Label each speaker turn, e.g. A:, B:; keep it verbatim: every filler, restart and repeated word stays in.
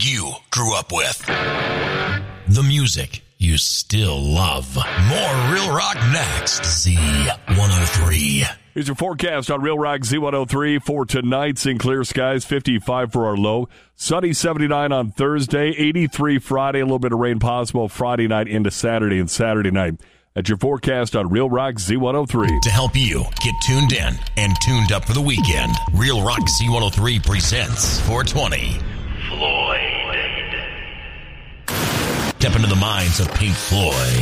A: you grew up with. The music you still love. More Real Rock next. Z one oh three.
B: Here's your forecast on Real Rock Z one oh three for tonight. Seeing clear skies, fifty-five for our low. Sunny, seventy-nine on Thursday, eighty-three Friday. A little bit of rain possible Friday night into Saturday and Saturday night. That's your forecast on Real Rock Z one oh three.
A: To help you get tuned in and tuned up for the weekend, Real Rock Z one oh three presents four twenty. Floyd. Step into the minds of Pink Floyd.